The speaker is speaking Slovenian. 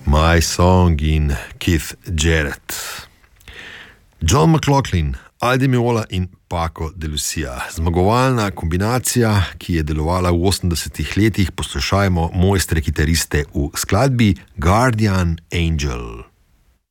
My Song in Keith Jarrett. John McLaughlin, Aldi Meola in Paco de Lucia. Zmagovalna kombinacija, ki je delovala v 80-ih letih. Poslušajmo mojstre kitariste v skladbi Guardian Angel.